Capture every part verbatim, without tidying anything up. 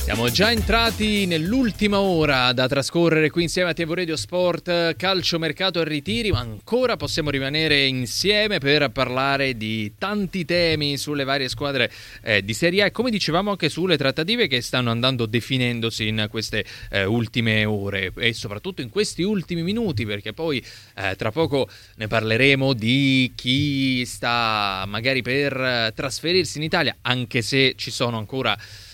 Siamo già entrati nell'ultima ora da trascorrere qui insieme a T V Radio Sport, calciomercato e ritiri, ma ancora possiamo rimanere insieme per parlare di tanti temi sulle varie squadre eh, di Serie A e, come dicevamo, anche sulle trattative che stanno andando definendosi in queste eh, ultime ore e soprattutto in questi ultimi minuti, perché poi eh, tra poco ne parleremo di chi sta magari per trasferirsi in Italia, anche se ci sono ancora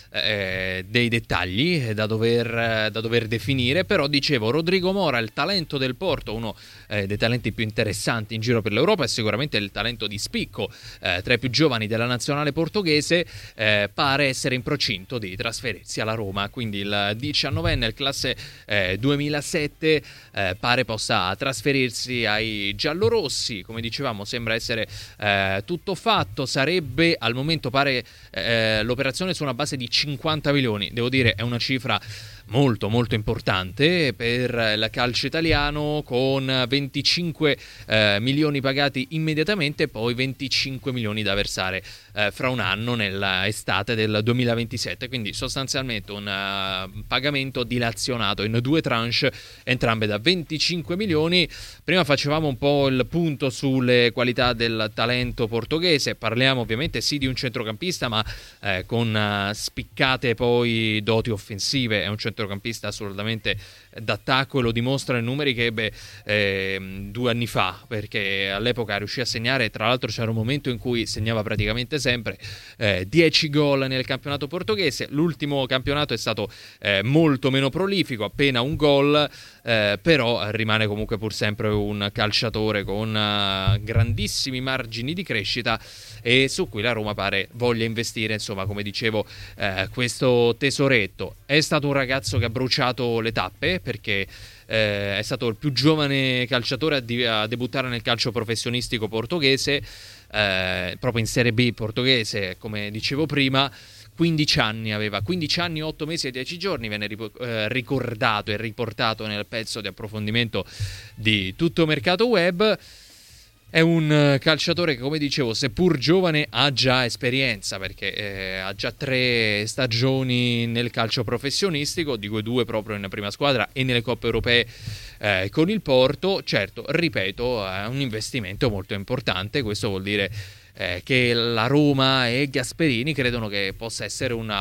Eh, dei dettagli da dover, eh, da dover definire. Però dicevo, Rodrigo Mora, il talento del Porto, uno eh, dei talenti più interessanti in giro per l'Europa e sicuramente il talento di spicco eh, tra i più giovani della nazionale portoghese, eh, pare essere in procinto di trasferirsi alla Roma, quindi il diciannovenne, il classe eh, duemilasette, eh, pare possa trasferirsi ai giallorossi. Come dicevamo, sembra essere eh, tutto fatto. Sarebbe al momento, pare, eh, l'operazione su una base di cinquanta milioni, devo dire è una cifra molto molto importante per il calcio italiano, con venticinque eh, milioni pagati immediatamente e poi venticinque milioni da versare eh, fra un anno nell'estate del duemilaventisette, quindi sostanzialmente un uh, pagamento dilazionato in due tranche, entrambe da venticinque milioni. Prima facevamo un po' il punto sulle qualità del talento portoghese, parliamo ovviamente sì di un centrocampista, ma eh, con uh, spiccate poi doti offensive. È un centrocampista assolutamente d'attacco e lo dimostrano i numeri che ebbe eh, due anni fa, perché all'epoca riuscì a segnare, tra l'altro c'era un momento in cui segnava praticamente sempre, eh, dieci gol nel campionato portoghese. L'ultimo campionato è stato eh, molto meno prolifico, appena un gol, eh, però rimane comunque pur sempre un calciatore con uh, grandissimi margini di crescita e su cui la Roma pare voglia investire. Insomma, come dicevo, eh, questo tesoretto è stato un ragazzo che ha bruciato le tappe, perché eh, è stato il più giovane calciatore a, di- a debuttare nel calcio professionistico portoghese, eh, proprio in Serie B portoghese, come dicevo prima. quindici anni aveva, quindici anni, otto mesi e dieci giorni, viene rip- eh, ricordato e riportato nel pezzo di approfondimento di Tutto Mercato Web. È un calciatore che, come dicevo, seppur giovane, ha già esperienza, perché eh, ha già tre stagioni nel calcio professionistico, di cui due proprio in prima squadra e nelle coppe europee eh, con il Porto. Certo, ripeto, è un investimento molto importante. Questo vuol dire eh, che la Roma e Gasperini credono che possa essere un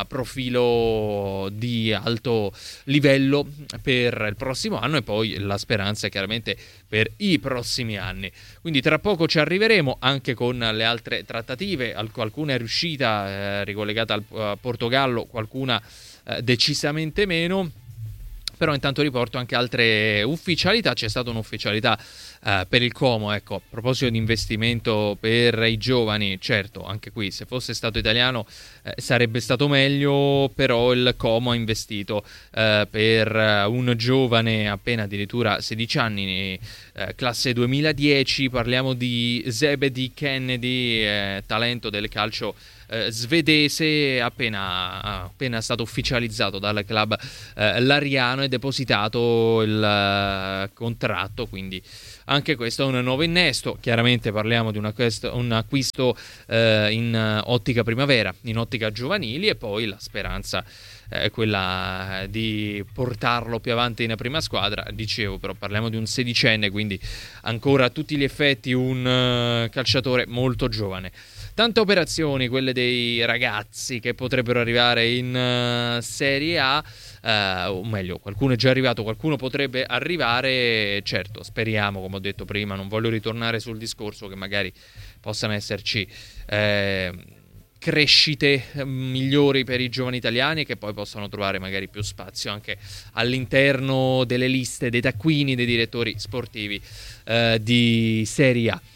profilo di alto livello per il prossimo anno, e poi la speranza è chiaramente per i prossimi anni. Quindi tra poco ci arriveremo anche con le altre trattative. Qualcuna è riuscita, eh, ricollegata al uh, Portogallo, qualcuna eh, decisamente meno. Però intanto riporto anche altre ufficialità. C'è stata un'ufficialità eh, per il Como, ecco, a proposito di investimento per i giovani. Certo, anche qui, se fosse stato italiano eh, sarebbe stato meglio, però il Como ha investito eh, per un giovane appena addirittura sedici anni, eh, classe duemiladieci. Parliamo di Zebedee Kennedy, eh, talento del calcio Eh, svedese, appena, appena stato ufficializzato dal club eh, Lariano e depositato il eh, contratto, quindi anche questo è un nuovo innesto. Chiaramente parliamo di un acquisto, un acquisto eh, in ottica primavera, in ottica giovanili, e poi la speranza è quella di portarlo più avanti in prima squadra. Dicevo, però parliamo di un sedicenne, quindi ancora a tutti gli effetti un uh, calciatore molto giovane. Tante operazioni, quelle dei ragazzi che potrebbero arrivare in uh, Serie A, uh, o meglio, qualcuno è già arrivato, qualcuno potrebbe arrivare. Certo, speriamo, come ho detto prima, non voglio ritornare sul discorso, che magari possano esserci eh, crescite migliori per i giovani italiani, e che poi possano trovare magari più spazio anche all'interno delle liste dei taccuini dei direttori sportivi eh, di Serie A.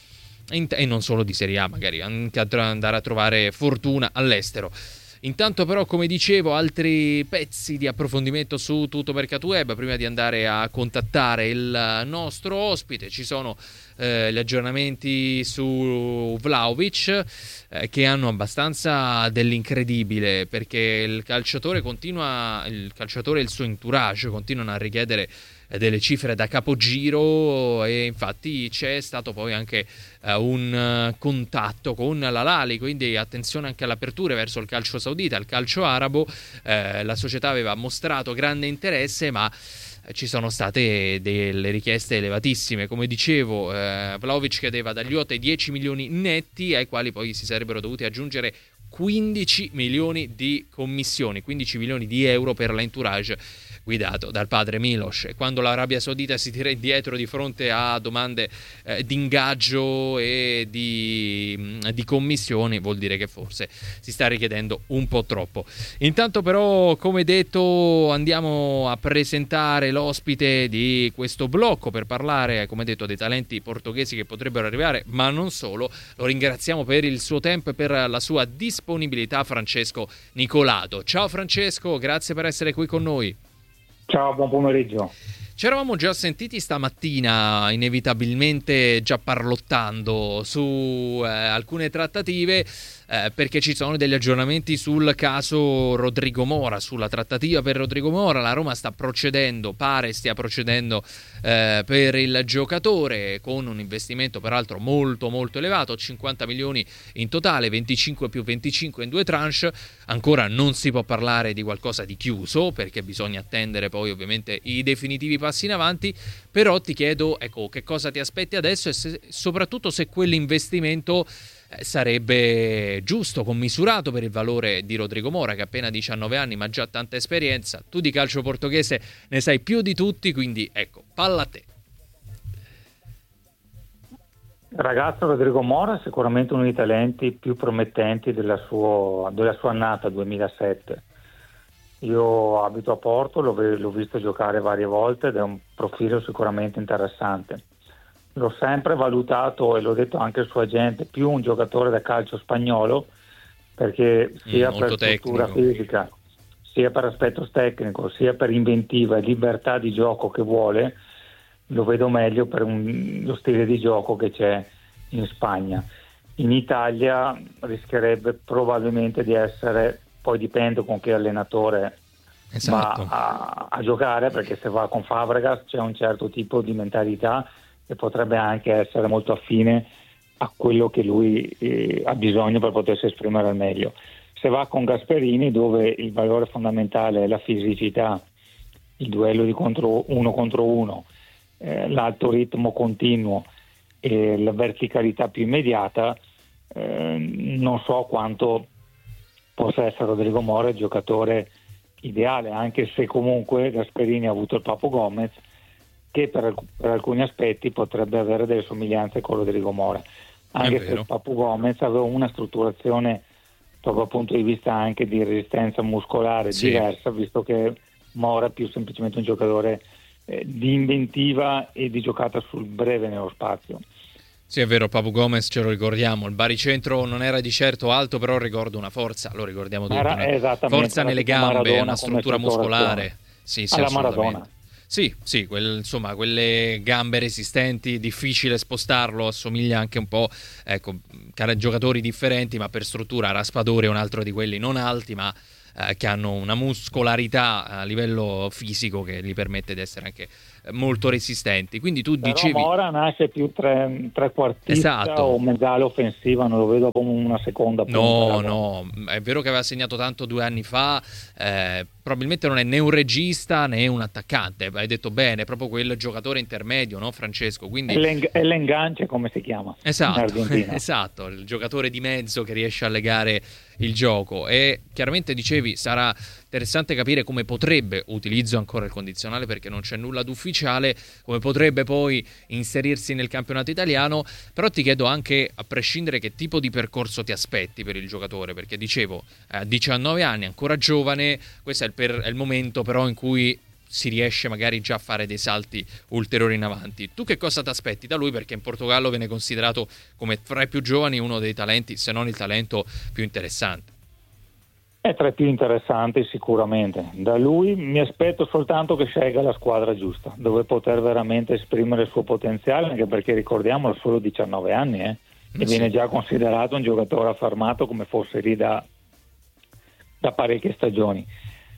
E non solo di Serie A, magari anche andare a trovare fortuna all'estero. Intanto però, come dicevo, altri pezzi di approfondimento su Tutto Mercato Web. Prima di andare a contattare il nostro ospite, ci sono eh, gli aggiornamenti su Vlahovic, eh, che hanno abbastanza dell'incredibile, perché il calciatore continua, il calciatore e il suo entourage continuano a richiedere delle cifre da capogiro, e infatti c'è stato poi anche uh, un uh, contatto con l'Al-Ahly, quindi attenzione anche all'apertura verso il calcio saudita, il calcio arabo. Eh, la società aveva mostrato grande interesse, ma ci sono state delle richieste elevatissime. Come dicevo, eh, Vlahovic chiedeva dagli otto ai dieci milioni netti, ai quali poi si sarebbero dovuti aggiungere quindici milioni di commissioni, quindici milioni di euro per l'entourage guidato dal padre Milos. E quando l'Arabia Saudita si tira indietro di fronte a domande eh, di ingaggio e di, di commissioni, vuol dire che forse si sta richiedendo un po' troppo. Intanto però, come detto, andiamo a presentare l'ospite di questo blocco per parlare, come detto, dei talenti portoghesi che potrebbero arrivare, ma non solo. Lo ringraziamo per il suo tempo e per la sua disponibilità, Francesco Nicolato. Ciao Francesco, grazie per essere qui con noi. Ciao, buon pomeriggio. Ci eravamo già sentiti stamattina, inevitabilmente già parlottando su eh, alcune trattative, eh, perché ci sono degli aggiornamenti sul caso Rodrigo Mora, sulla trattativa per Rodrigo Mora. La Roma sta procedendo, pare stia procedendo eh, per il giocatore, con un investimento peraltro molto molto elevato, cinquanta milioni in totale, venticinque più venticinque in due tranche. Ancora non si può parlare di qualcosa di chiuso, perché bisogna attendere poi ovviamente i definitivi passi in avanti, però ti chiedo, ecco, che cosa ti aspetti adesso, e se, soprattutto se quell'investimento eh, sarebbe giusto, commisurato per il valore di Rodrigo Mora, che ha appena diciannove anni ma già tanta esperienza. Tu di calcio portoghese ne sai più di tutti, quindi ecco, palla a te. Il ragazzo Rodrigo Mora è sicuramente uno dei talenti più promettenti della sua, della sua annata duemilasette. Io abito a Porto, l'ho, l'ho visto giocare varie volte ed è un profilo sicuramente interessante. L'ho sempre valutato, e l'ho detto anche al suo agente, più un giocatore da calcio spagnolo, perché sia mm, per struttura tecnico. fisica, sia per aspetto tecnico, sia per inventiva e libertà di gioco che vuole, lo vedo meglio per un, lo stile di gioco che c'è in Spagna. In Italia rischierebbe probabilmente di essere, poi dipende con che allenatore Esatto. va a, a giocare, perché se va con Fabregas c'è un certo tipo di mentalità e potrebbe anche essere molto affine a quello che lui eh, ha bisogno per potersi esprimere al meglio. Se va con Gasperini, dove il valore fondamentale è la fisicità, il duello di contro uno contro uno, eh, l'alto ritmo continuo e la verticalità più immediata, eh, non so quanto possa essere Rodrigo Mora il giocatore ideale, anche se comunque Gasperini ha avuto il Papu Gomez, che per, per alcuni aspetti potrebbe avere delle somiglianze con Rodrigo Mora, anche se il Papu Gomez aveva una strutturazione proprio dal punto di vista anche di resistenza muscolare sì. diversa, visto che Mora è più semplicemente un giocatore eh, di inventiva e di giocata sul breve nello spazio. Sì, è vero, Papu Gomez ce lo ricordiamo, il baricentro non era di certo alto, però ricordo una forza, lo ricordiamo tutti, una forza nelle gambe, Maradona, una struttura muscolare. Sì, sì, alla Maradona. Sì, sì, quel, insomma, quelle gambe resistenti, difficile spostarlo, assomiglia anche un po', ecco, giocatori differenti, ma per struttura Raspadori è un altro di quelli non alti, ma eh, che hanno una muscolarità a livello fisico che gli permette di essere anche molto resistenti. Quindi tu Però dicevi Mora nasce più tre, trequartista esatto. o mezzala offensiva, non lo vedo come una seconda punta. No, no, è vero che aveva segnato tanto due anni fa, eh, probabilmente non è né un regista né un attaccante, hai detto bene, è proprio quel giocatore intermedio, no Francesco? Quindi è l'engance, come si chiama esatto, in Argentina. Esatto, il giocatore di mezzo che riesce a legare il gioco. E chiaramente dicevi sarà interessante capire come potrebbe, utilizzo ancora il condizionale perché non c'è nulla d'ufficiale, come potrebbe poi inserirsi nel campionato italiano. Però ti chiedo anche, a prescindere, che tipo di percorso ti aspetti per il giocatore, perché dicevo a diciannove anni, ancora giovane, questo è il, per, è il momento però in cui si riesce magari già a fare dei salti ulteriori in avanti. Tu che cosa ti aspetti da lui? Perché in Portogallo viene considerato come tra i più giovani uno dei talenti, se non il talento più interessante. È tra i più interessanti sicuramente. Da lui mi aspetto soltanto che scelga la squadra giusta, dove poter veramente esprimere il suo potenziale, anche perché ricordiamolo, ha solo diciannove anni eh, e sì. viene già considerato un giocatore affermato come fosse lì da, da parecchie stagioni.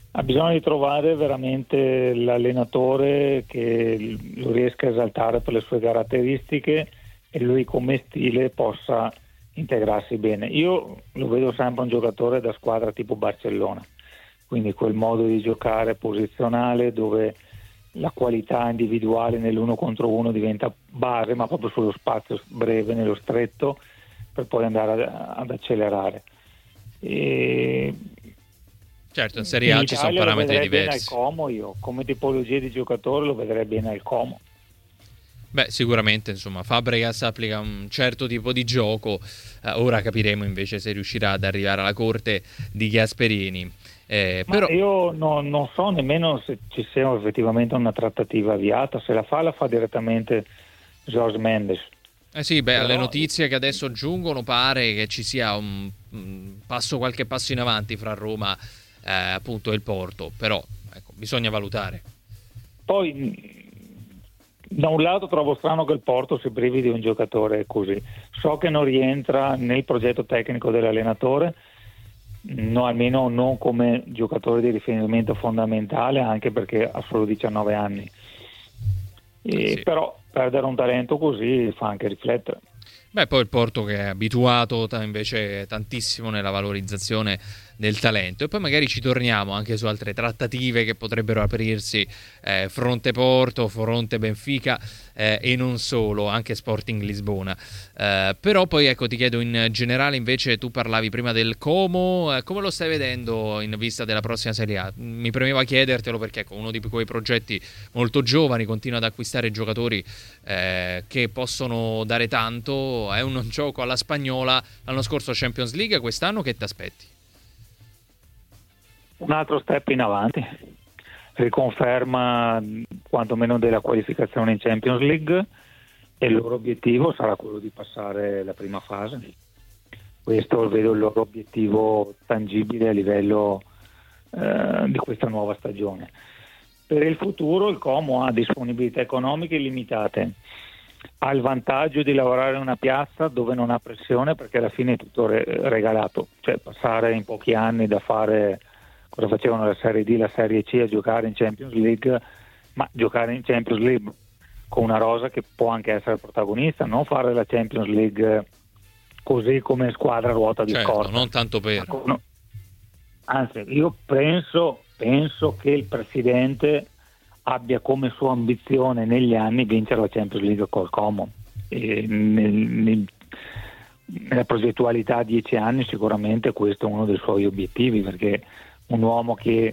Ha bisogno di trovare veramente l'allenatore che lo riesca a esaltare per le sue caratteristiche e lui come stile possa integrarsi bene. Io lo vedo sempre un giocatore da squadra tipo Barcellona, quindi quel modo di giocare posizionale dove la qualità individuale nell'uno contro uno diventa base, ma proprio sullo spazio breve, nello stretto, per poi andare ad, ad accelerare. E certo, in Serie A ci sono parametri lo vedrei diversi. bene al Como, io come tipologia di giocatore lo vedrei bene al Como. Beh, sicuramente, insomma, Fabregas applica un certo tipo di gioco, eh, ora capiremo invece se riuscirà ad arrivare alla corte di Gasperini. Eh, Ma però... io no, non so nemmeno se ci sia effettivamente una trattativa avviata, se la fa la fa direttamente Jorge Mendes. Eh sì, beh, Però... alle notizie che adesso giungono pare che ci sia un, un passo, qualche passo in avanti fra Roma eh, appunto e il Porto, però ecco, bisogna valutare. Poi da un lato trovo strano che il Porto si privi di un giocatore così, so che non rientra nel progetto tecnico dell'allenatore, no, almeno non come giocatore di riferimento fondamentale, anche perché ha solo diciannove anni, e Sì. però perdere un talento così fa anche riflettere. Beh, poi il Porto che è abituato t- invece tantissimo nella valorizzazione del talento, e poi magari ci torniamo anche su altre trattative che potrebbero aprirsi, eh, fronte Porto, fronte Benfica eh, e non solo, anche Sporting Lisbona. Eh, però poi ecco, ti chiedo in generale, invece tu parlavi prima del Como, eh, come lo stai vedendo in vista della prossima Serie A? Mi premeva chiedertelo perché ecco, uno di quei progetti molto giovani, continua ad acquistare giocatori eh, che possono dare tanto, è un gioco alla spagnola, l'anno scorso Champions League, quest'anno che ti aspetti? Un altro step in avanti, riconferma quantomeno della qualificazione in Champions League, e il loro obiettivo sarà quello di passare la prima fase. Questo vedo il loro obiettivo tangibile a livello eh, di questa nuova stagione. Per il futuro il Como ha disponibilità economiche limitate, ha il vantaggio di lavorare in una piazza dove non ha pressione, perché alla fine è tutto re- regalato, cioè passare in pochi anni da fare cosa facevano la Serie D, la Serie C, a giocare in Champions League, ma giocare in Champions League con una rosa che può anche essere protagonista, non fare la Champions League così come squadra ruota di certo, scorta. non tanto per... No. Anzi, io penso, penso che il presidente abbia come sua ambizione negli anni vincere la Champions League col Como. E nel, nel, nella progettualità a dieci anni sicuramente questo è uno dei suoi obiettivi, perché un uomo che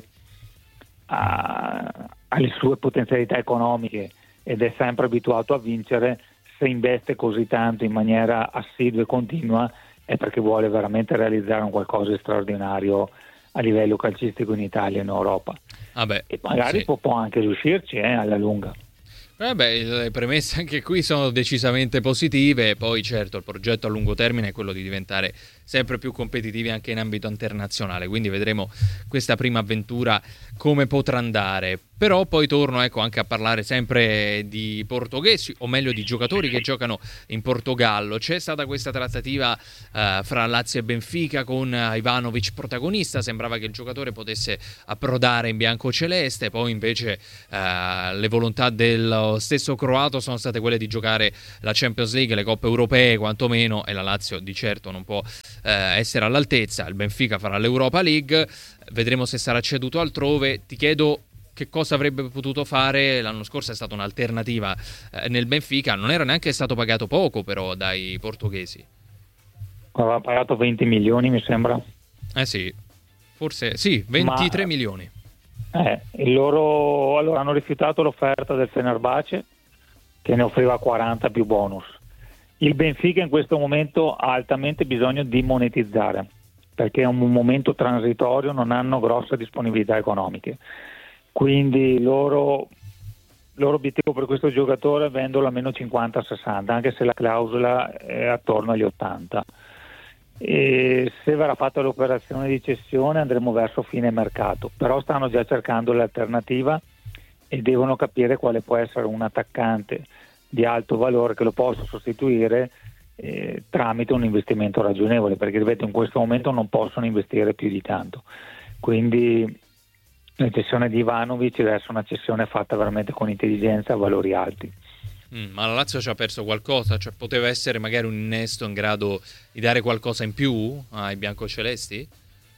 ha, ha le sue potenzialità economiche ed è sempre abituato a vincere, se investe così tanto in maniera assidua e continua è perché vuole veramente realizzare un qualcosa di straordinario a livello calcistico in Italia e in Europa. Ah beh, e magari sì. può, può anche riuscirci eh, alla lunga. Eh beh, le premesse anche qui sono decisamente positive, poi certo il progetto a lungo termine è quello di diventare sempre più competitivi anche in ambito internazionale, quindi vedremo questa prima avventura come potrà andare. Però poi torno ecco anche a parlare sempre di portoghesi, o meglio di giocatori che giocano in Portogallo. C'è stata questa trattativa eh, fra Lazio e Benfica con Ivanovic protagonista, sembrava che il giocatore potesse approdare in biancoceleste, poi invece eh, le volontà dello stesso croato sono state quelle di giocare la Champions League, le coppe europee quantomeno, e la Lazio di certo non può eh, essere all'altezza. Il Benfica farà l'Europa League, vedremo se sarà ceduto altrove. Ti chiedo che cosa avrebbe potuto fare. L'anno scorso è stata un'alternativa eh, nel Benfica, non era neanche stato pagato poco però dai portoghesi. Aveva pagato venti milioni mi sembra. Eh sì, forse sì, ventitré Ma, milioni. Eh, il loro allora hanno rifiutato l'offerta del Fenerbahce che ne offriva quaranta più bonus. Il Benfica in questo momento ha altamente bisogno di monetizzare, perché è un momento transitorio, non hanno grosse disponibilità economiche. Quindi loro, il loro obiettivo per questo giocatore è venderlo a meno cinquanta sessanta, anche se la clausola è attorno agli ottanta. E se verrà fatta l'operazione di cessione andremo verso fine mercato, però stanno già cercando l'alternativa e devono capire quale può essere un attaccante di alto valore che lo possa sostituire eh, tramite un investimento ragionevole, perché ripeto in questo momento non possono investire più di tanto. Quindi la cessione di Ivanovic deve essere una cessione fatta veramente con intelligenza a valori alti. Mm, ma la Lazio ci ha perso qualcosa? Cioè, poteva essere magari un innesto in grado di dare qualcosa in più ai biancocelesti?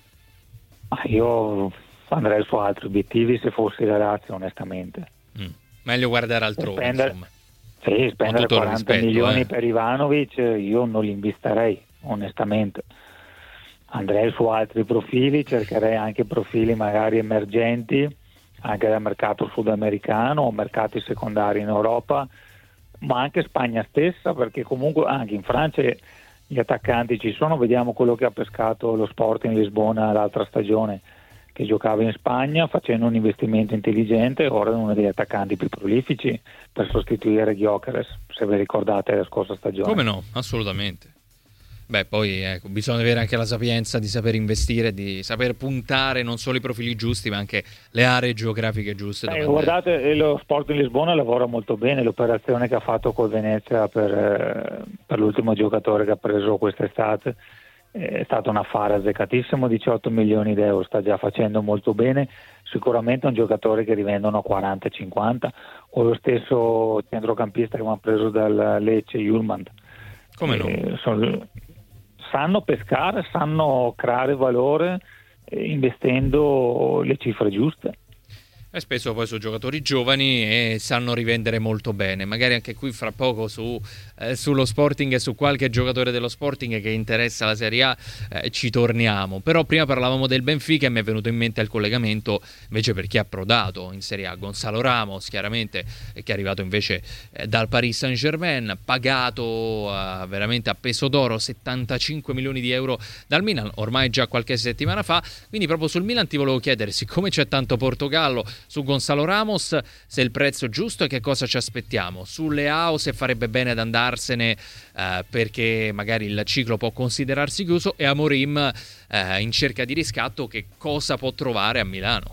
Ma io andrei su altri obiettivi se fossi la Lazio, onestamente. Mm. Meglio guardare altrove, spendere, insomma. Sì, spendere quaranta rispetto, milioni eh. per Ivanovic io non li investirei, onestamente. Andrei su altri profili, cercherei anche profili magari emergenti, anche dal mercato sudamericano o mercati secondari in Europa, ma anche Spagna stessa, perché comunque anche in Francia gli attaccanti ci sono. Vediamo quello che ha pescato lo Sporting Lisbona l'altra stagione, che giocava in Spagna facendo un investimento intelligente, ora è uno degli attaccanti più prolifici per sostituire Gyökeres, se vi ricordate la scorsa stagione. Come no, assolutamente. Beh, poi ecco, bisogna avere anche la sapienza di saper investire, di saper puntare non solo i profili giusti, ma anche le aree geografiche giuste. Eh, guardate, lo Sporting Lisbona lavora molto bene, l'operazione che ha fatto col Venezia per, eh, per l'ultimo giocatore che ha preso quest'estate è stato un affare azzeccatissimo, diciotto milioni di euro, sta già facendo molto bene. Sicuramente un giocatore che rivendono quaranta cinquanta, o lo stesso centrocampista che abbiamo preso dal Lecce, Julman. Come no? Eh, sono, sanno pescare, sanno creare valore eh, investendo le cifre giuste. E spesso poi sono giocatori giovani e sanno rivendere molto bene. Magari anche qui fra poco su, eh, sullo Sporting e su qualche giocatore dello Sporting che interessa la Serie A eh, ci torniamo. Però prima parlavamo del Benfica e mi è venuto in mente il collegamento invece per chi è approdato in Serie A. Gonzalo Ramos, chiaramente, che è arrivato invece eh, dal Paris Saint-Germain, pagato eh, veramente a peso d'oro, settantacinque milioni di euro dal Milan, ormai già qualche settimana fa. Quindi proprio sul Milan ti volevo chiedere, siccome c'è tanto Portogallo, su Gonzalo Ramos se il prezzo è giusto e che cosa ci aspettiamo, su Leao se farebbe bene ad andarsene eh, perché magari il ciclo può considerarsi chiuso, e Amorim eh, in cerca di riscatto che cosa può trovare a Milano.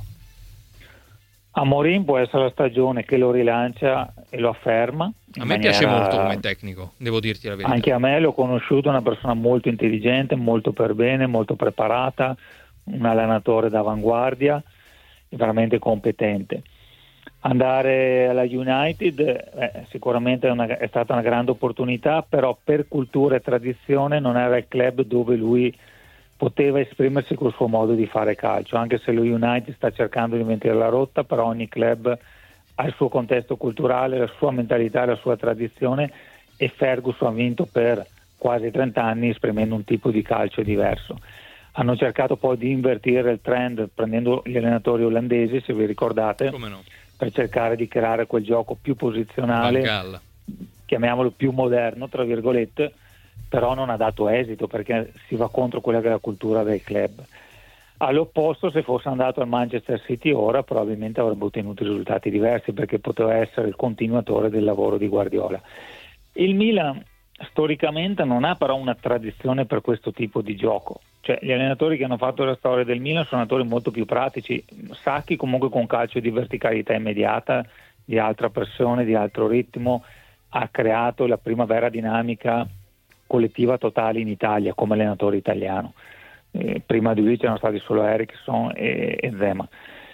Amorim può essere la stagione che lo rilancia e lo afferma. A me maniera... piace molto come tecnico, devo dirti la verità. Anche a me l'ho conosciuto, una persona molto intelligente, molto per bene, molto preparata, un allenatore d'avanguardia, veramente competente. Andare alla United eh, sicuramente è, una, è stata una grande opportunità, però per cultura e tradizione non era il club dove lui poteva esprimersi col suo modo di fare calcio, anche se lo United sta cercando di mettere la rotta, però ogni club ha il suo contesto culturale, la sua mentalità, la sua tradizione, e Ferguson ha vinto per quasi trenta anni esprimendo un tipo di calcio diverso. Hanno cercato poi di invertire il trend prendendo gli allenatori olandesi, se vi ricordate, Come no? per cercare di creare quel gioco più posizionale, Van chiamiamolo più moderno, tra virgolette, però non ha dato esito perché si va contro quella che è la cultura del club. All'opposto, se fosse andato al Manchester City ora, probabilmente avrebbe ottenuto risultati diversi perché poteva essere il continuatore del lavoro di Guardiola. Il Milan storicamente non ha però una tradizione per questo tipo di gioco, cioè gli allenatori che hanno fatto la storia del Milan sono allenatori molto più pratici. Sacchi comunque con calcio di verticalità immediata, di altra pressione, di altro ritmo, ha creato la prima vera dinamica collettiva totale in Italia come allenatore italiano. Eh, prima di lui c'erano stati solo Eriksson e, e Zema,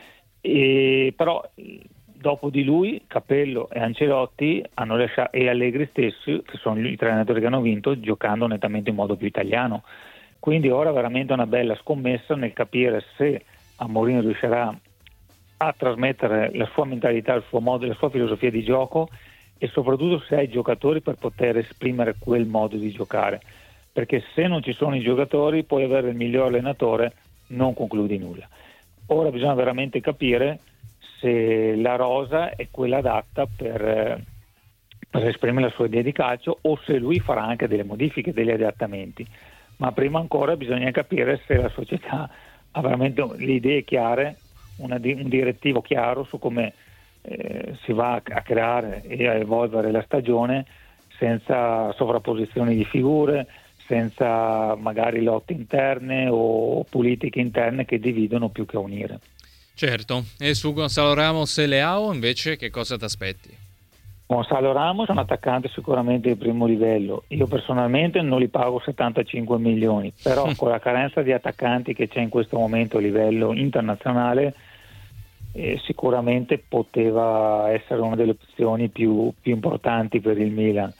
e, però dopo di lui Capello e Ancelotti hanno lasciato, e Allegri stessi, che sono i tre allenatori che hanno vinto, giocando nettamente in modo più italiano. Quindi ora veramente una bella scommessa nel capire se Amorim riuscirà a trasmettere la sua mentalità, il suo modo, la sua filosofia di gioco, e soprattutto se ha i giocatori per poter esprimere quel modo di giocare, perché se non ci sono i giocatori puoi avere il miglior allenatore, non concludi nulla. Ora bisogna veramente capire se la rosa è quella adatta per, per esprimere la sua idea di calcio, o se lui farà anche delle modifiche, degli adattamenti. Ma prima ancora bisogna capire se la società ha veramente le idee chiare, una, un direttivo chiaro su come eh, si va a creare e a evolvere la stagione senza sovrapposizioni di figure, senza magari lotte interne o politiche interne che dividono più che unire. Certo, e su Gonzalo Ramos e Leao invece che cosa ti aspetti? Gonzalo Ramos è un attaccante sicuramente di primo livello, io personalmente non li pago settantacinque milioni, però con la carenza di attaccanti che c'è in questo momento a livello internazionale e sicuramente poteva essere una delle opzioni più, più importanti per il Milan.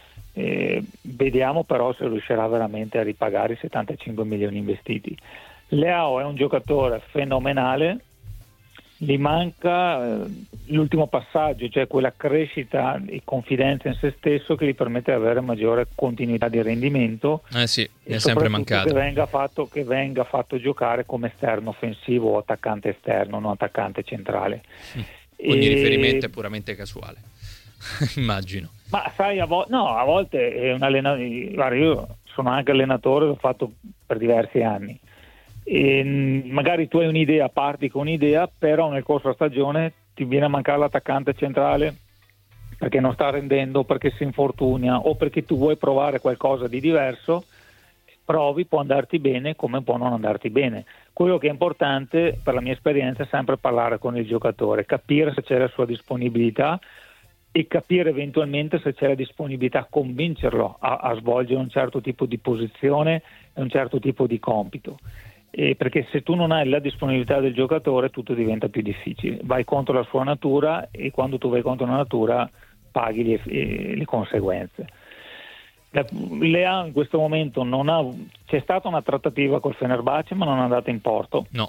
Eh, vediamo però se riuscirà veramente a ripagare i settantacinque milioni investiti. Leao è un giocatore fenomenale, gli manca eh, l'ultimo passaggio, cioè quella crescita e confidenza in se stesso che gli permette di avere maggiore continuità di rendimento. Eh sì, è sempre mancato. Che venga fatto, che venga fatto giocare come esterno offensivo o attaccante esterno, non attaccante centrale. Ogni e... riferimento è puramente casuale, immagino. Ma sai, a, vo- no, a volte è un allenatore. Guarda, io sono anche allenatore, l'ho fatto per diversi anni. E magari tu hai un'idea, parti con un'idea, però nel corso della stagione ti viene a mancare l'attaccante centrale perché non sta rendendo, perché si infortuna o perché tu vuoi provare qualcosa di diverso. Provi, può andarti bene come può non andarti bene. Quello che è importante per la mia esperienza è sempre parlare con il giocatore, capire se c'è la sua disponibilità e capire eventualmente se c'è la disponibilità a convincerlo a, a svolgere un certo tipo di posizione e un certo tipo di compito. Eh, perché se tu non hai la disponibilità del giocatore tutto diventa più difficile, vai contro la sua natura e quando tu vai contro la natura paghi le, eh, le conseguenze. La, Leao in questo momento non ha, c'è stata una trattativa col Fenerbahce ma non è andata in porto. No.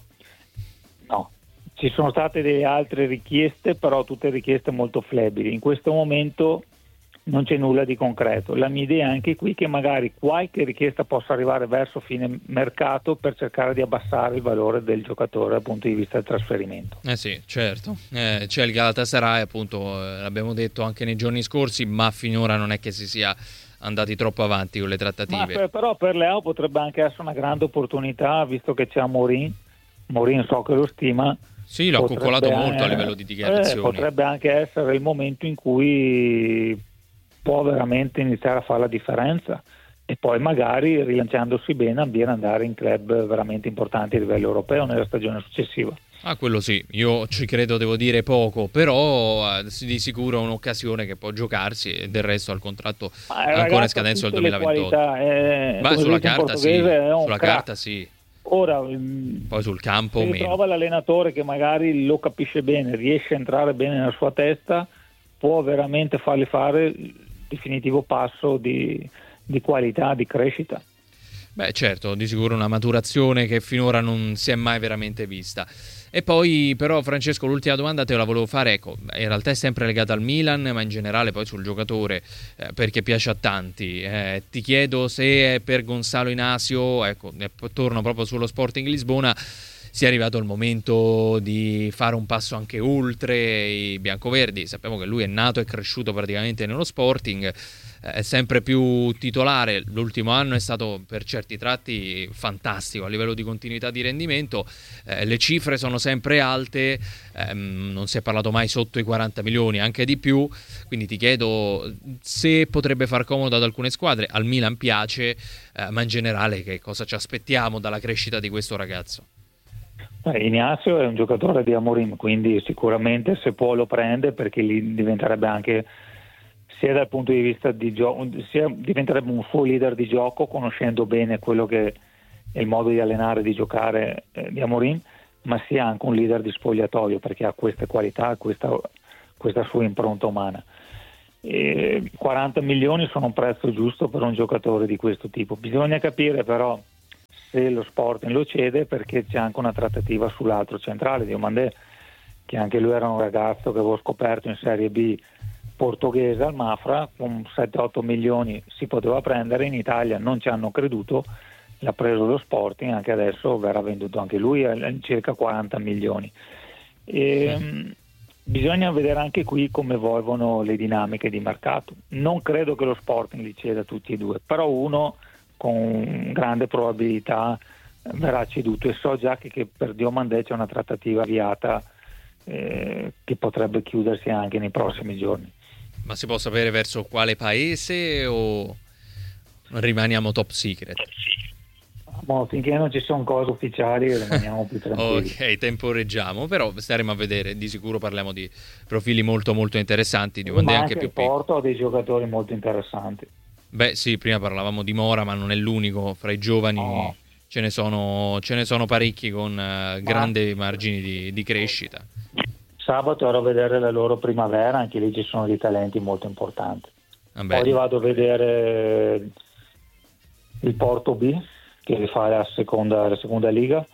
No, ci sono state delle altre richieste, però tutte richieste molto flebili. In questo momento non c'è nulla di concreto. La mia idea è anche qui che magari qualche richiesta possa arrivare verso fine mercato per cercare di abbassare il valore del giocatore dal punto di vista del trasferimento. Eh sì, certo. Eh, c'è il Galatasaray, appunto, eh, l'abbiamo detto anche nei giorni scorsi, ma finora non è che si sia andati troppo avanti con le trattative. Ma per, però per Leao potrebbe anche essere una grande opportunità, visto che c'è Amorim. Amorim so che lo stima. Sì, l'ha coccolato molto a livello di dichiarazioni. Eh, potrebbe anche essere il momento in cui può veramente iniziare a fare la differenza e poi magari rilanciandosi bene ambire andare in club veramente importanti a livello europeo nella stagione successiva. Ah, quello sì, io ci credo, devo dire poco, però eh, di sicuro è un'occasione che può giocarsi e del resto al contratto Ma, ancora ragazzi, in scadenza del tutte le duemilaventotto. qualità, eh, Beh, sulla carta sì, sulla crack. carta sì. Ora, poi sul campo se meno. trova l'allenatore che magari lo capisce bene, riesce a entrare bene nella sua testa, può veramente fargli fare il definitivo passo di, di qualità, di crescita. Beh, certo, di sicuro una maturazione che finora non si è mai veramente vista. E poi però, Francesco, l'ultima domanda te la volevo fare, ecco, in realtà è sempre legata al Milan, ma in generale poi sul giocatore, eh, perché piace a tanti. Eh, ti chiedo se è per Gonzalo Inacio, ecco, torno proprio sullo Sporting Lisbona, sia arrivato il momento di fare un passo anche oltre i biancoverdi. Sappiamo che lui è nato e cresciuto praticamente nello Sporting, è sempre più titolare, l'ultimo anno è stato per certi tratti fantastico a livello di continuità di rendimento, eh, le cifre sono sempre alte, ehm, non si è parlato mai sotto i quaranta milioni, anche di più, quindi ti chiedo se potrebbe far comodo ad alcune squadre. Al Milan piace, eh, ma in generale che cosa ci aspettiamo dalla crescita di questo ragazzo? Inacio è un giocatore di Amorim, quindi sicuramente se può lo prende, perché lì diventerebbe anche, sia dal punto di vista di gioco, sia diventerebbe un suo leader di gioco, conoscendo bene quello che è il modo di allenare e di giocare eh, di Amorim, ma sia anche un leader di spogliatoio, perché ha queste qualità, questa, questa sua impronta umana. E quaranta milioni sono un prezzo giusto per un giocatore di questo tipo. Bisogna capire però se lo Sporting lo cede, perché c'è anche una trattativa sull'altro centrale, Diomandé, che anche lui era un ragazzo che avevo scoperto in Serie B portoghese al Mafra, con sette otto milioni si poteva prendere, in Italia non ci hanno creduto, l'ha preso lo Sporting, anche adesso verrà venduto anche lui a circa quaranta milioni. E, mm. Bisogna vedere anche qui come evolvono le dinamiche di mercato. Non credo che lo Sporting li ceda tutti e due, però uno con grande probabilità verrà ceduto, e so già che, che per Diomandé c'è una trattativa avviata eh, che potrebbe chiudersi anche nei prossimi giorni. Ma si può sapere verso quale paese o rimaniamo top secret? No, finché non ci sono cose ufficiali rimaniamo più tranquilli. Ok, temporeggiamo, però staremo a vedere, di sicuro parliamo di profili molto molto interessanti, Diomandé anche, anche più piccoli. Porto ha dei giocatori molto interessanti. Beh sì, prima parlavamo di Mora, ma non è l'unico, fra i giovani oh. ce, ne sono, ce ne sono parecchi con uh, grandi margini di, di crescita. sabato ero a vedere la loro primavera, anche lì ci sono dei talenti molto importanti. Ah, poi vado a vedere il Porto B, che fa la seconda, la seconda liga,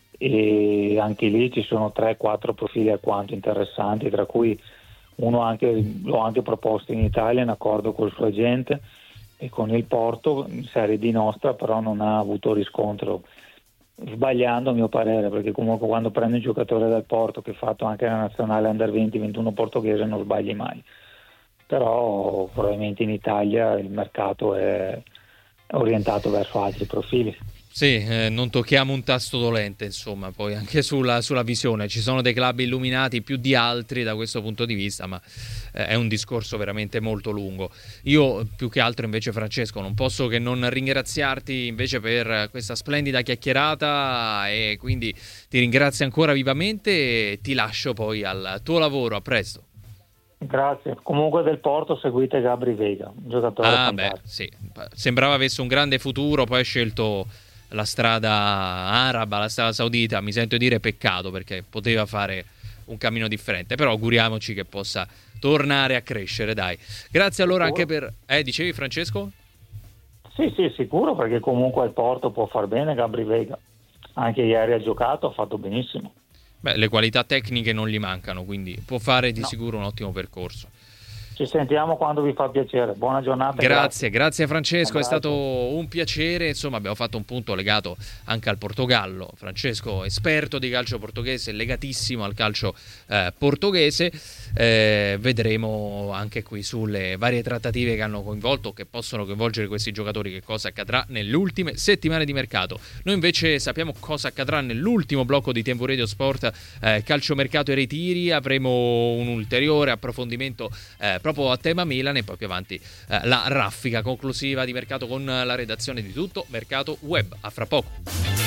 e anche lì ci sono tre quattro profili alquanto interessanti, tra cui uno anche, l'ho anche proposto in Italia in accordo col suo agente e con il Porto in Serie D nostra, però non ha avuto riscontro, sbagliando a mio parere, perché comunque quando prendi un giocatore del Porto che ha fatto anche la nazionale under venti ventuno portoghese non sbagli mai, però probabilmente in Italia il mercato è orientato verso altri profili. Sì, eh, non tocchiamo un tasto dolente, insomma, poi anche sulla, sulla visione. Ci sono dei club illuminati più di altri da questo punto di vista, ma eh, è un discorso veramente molto lungo. Io, più che altro, invece, Francesco, non posso che non ringraziarti invece per questa splendida chiacchierata, e quindi ti ringrazio ancora vivamente e ti lascio poi al tuo lavoro. A presto. Grazie. Comunque del Porto seguite Gabri Veiga, un giocatore ah, fantastico. Beh, sì. Sembrava avesse un grande futuro, poi ha scelto la strada araba, la strada saudita. Mi sento dire peccato, perché poteva fare un cammino differente, però auguriamoci che possa tornare a crescere, dai. Grazie allora Sicuro? anche per... Eh, dicevi, Francesco? Sì, sì, sicuro, perché comunque il Porto può far bene Gabri Veiga. Anche ieri ha giocato, ha fatto benissimo. Beh, le qualità tecniche non gli mancano, quindi può fare di No. sicuro un ottimo percorso. Ci sentiamo quando vi fa piacere. Buona giornata. Grazie, grazie, grazie Francesco, è Grazie. stato un piacere. Insomma, abbiamo fatto un punto legato anche al Portogallo. Francesco, esperto di calcio portoghese, legatissimo al calcio eh, portoghese. Eh, vedremo anche qui sulle varie trattative che hanno coinvolto, che possono coinvolgere questi giocatori, che cosa accadrà nelle ultime settimane di mercato. Noi invece sappiamo cosa accadrà nell'ultimo blocco di Tempo Radio Sport, eh, calciomercato e ritiri. Avremo un ulteriore approfondimento eh, proprio a tema Milan, e poi più avanti eh, la raffica conclusiva di mercato con la redazione di Tutto Mercato Web. A fra poco.